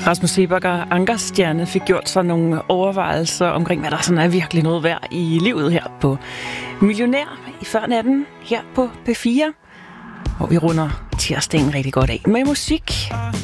Rasmus Seebach og Ankerstjerne fik gjort sig nogle overvejelser omkring, hvad der sådan er virkelig noget værd i livet her på Millionær i før natten her på P4, hvor vi runder tirsdagen rigtig godt af med musik.